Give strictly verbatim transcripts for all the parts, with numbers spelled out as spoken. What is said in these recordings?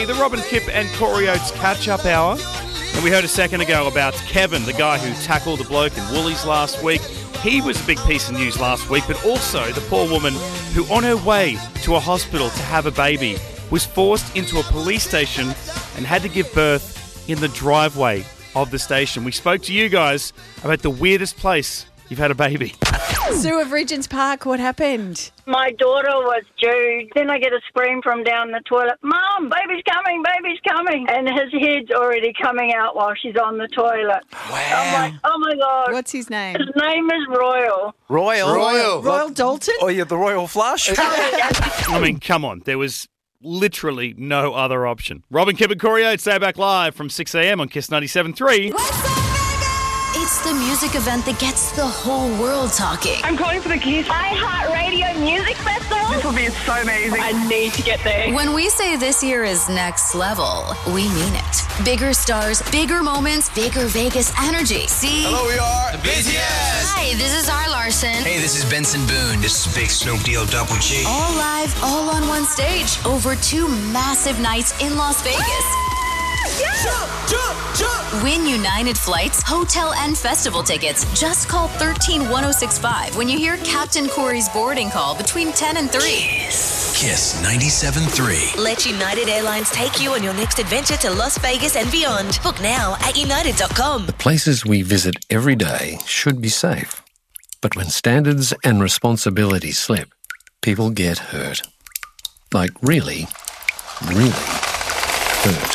The Robin Kip and Corey Oates catch-up hour. And we heard a second ago about Kevin, the guy who tackled the bloke in Woolies last week. He was a big piece of news last week, but also the poor woman who, on her way to a hospital to have a baby, was forced into a police station and had to give birth in the driveway of the station. We spoke to you guys about the weirdest place you've had a baby. Zoo of Regent's Park, what happened? My daughter was due. Then I get a scream from down the toilet. Mum, baby's coming, baby's coming. And his head's already coming out while she's on the toilet. Wow. I'm like, oh my God. What's his name? His name is Royal. Royal. Royal. Royal Dalton? Oh, yeah, the Royal Flush. I mean, come on. There was literally no other option. Robin Kip and Corey Oates, stay back live from six a.m. on Kiss ninety-seven point three. It's the music event that gets the whole world talking. I'm calling for the Kiss iHeartRadio Music Festival. This will be so amazing. I need to get there. When we say this year is next level, we mean it. Bigger stars, bigger moments, bigger Vegas energy. See? Hello, we are the B T S. Hi, this is R. Larson. Hey, this is Benson Boone. This is Big Snoop Deal Double G. All live, all on one stage, over two massive nights in Las Vegas. Jump, jump, jump. Win United Flights, hotel and festival tickets. Just call one three one oh six five when you hear Captain Corey's boarding call between ten and three. Kiss. Kiss ninety-seven point three. Let United Airlines take you on your next adventure to Las Vegas and beyond. Book now at united dot com. The places we visit every day should be safe. But when standards and responsibilities slip, people get hurt. Like really, really hurt.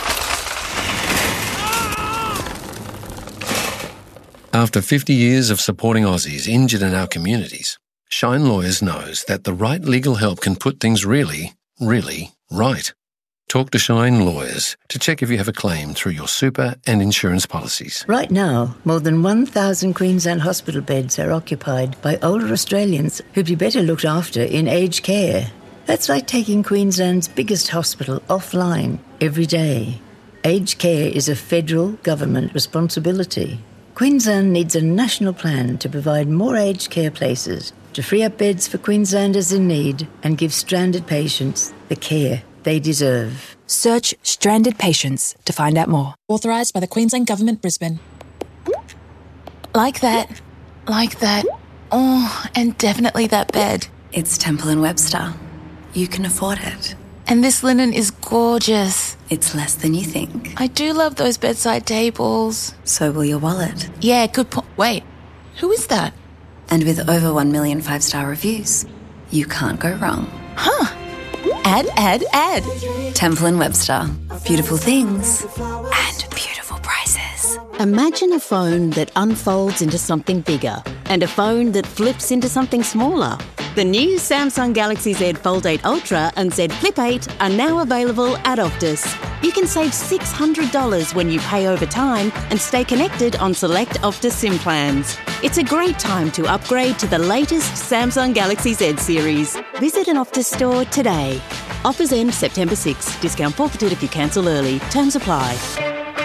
After fifty years of supporting Aussies injured in our communities, Shine Lawyers knows that the right legal help can put things really, really right. Talk to Shine Lawyers to check if you have a claim through your super and insurance policies. Right now, more than one thousand Queensland hospital beds are occupied by older Australians who'd be better looked after in aged care. That's like taking Queensland's biggest hospital offline every day. Aged care is a federal government responsibility. Queensland needs a national plan to provide more aged care places, to free up beds for Queenslanders in need and give stranded patients the care they deserve. Search Stranded Patients to find out more. Authorised by the Queensland Government, Brisbane. Like that. Like that. Oh, and definitely that bed. It's Temple and Webster. You can afford it. And this linen is gorgeous. It's less than you think. I do love those bedside tables. So will your wallet. Yeah, good point. Wait, who is that? And with over one million five-star reviews, you can't go wrong. Huh. Add, add, add. Temple and Webster. Beautiful things and beautiful prices. Imagine a phone that unfolds into something bigger and a phone that flips into something smaller. The new Samsung Galaxy Z Fold eight Ultra and Z Flip eight are now available at Optus. You can save six hundred dollars when you pay over time and stay connected on select Optus SIM plans. It's a great time to upgrade to the latest Samsung Galaxy Z series. Visit an Optus store today. Offers end September sixth. Discount forfeited if you cancel early. Terms apply.